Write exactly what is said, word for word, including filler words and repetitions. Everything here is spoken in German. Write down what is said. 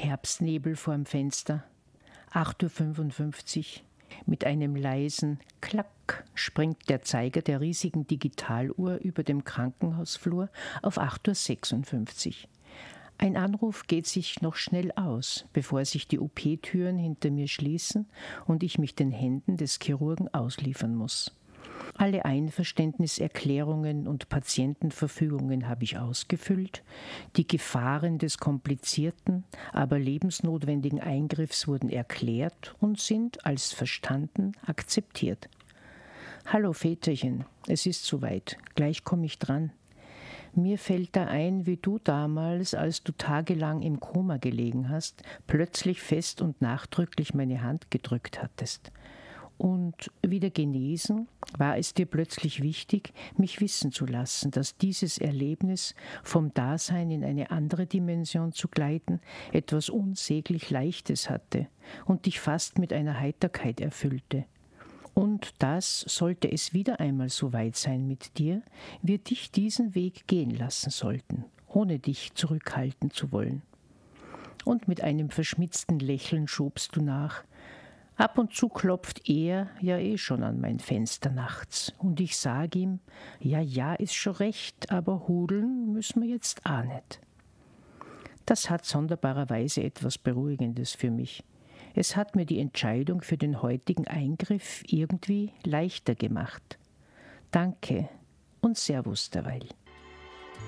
Herbstnebel vorm Fenster. acht Uhr fünfundfünfzig. Mit einem leisen Klack springt der Zeiger der riesigen Digitaluhr über dem Krankenhausflur auf acht Uhr sechsundfünfzig. Ein Anruf geht sich noch schnell aus, bevor sich die O P-Türen hinter mir schließen und ich mich den Händen des Chirurgen ausliefern muss. Alle Einverständniserklärungen und Patientenverfügungen habe ich ausgefüllt. Die Gefahren des komplizierten, aber lebensnotwendigen Eingriffs wurden erklärt und sind als verstanden akzeptiert. »Hallo Väterchen, es ist soweit, gleich komme ich dran. Mir fällt da ein, wie du damals, als du tagelang im Koma gelegen hast, plötzlich fest und nachdrücklich meine Hand gedrückt hattest. Und wieder genesen, war es dir plötzlich wichtig, mich wissen zu lassen, dass dieses Erlebnis, vom Dasein in eine andere Dimension zu gleiten, etwas unsäglich Leichtes hatte und dich fast mit einer Heiterkeit erfüllte. Und dass, sollte es wieder einmal so weit sein mit dir, wir dich diesen Weg gehen lassen sollten, ohne dich zurückhalten zu wollen. Und mit einem verschmitzten Lächeln schobst du nach: Ab und zu klopft er ja eh schon an mein Fenster nachts. Und ich sag ihm, ja, ja, ist schon recht, aber hudeln müssen wir jetzt auch nicht. Das hat sonderbarerweise etwas Beruhigendes für mich. Es hat mir die Entscheidung für den heutigen Eingriff irgendwie leichter gemacht. Danke und Servus derweil.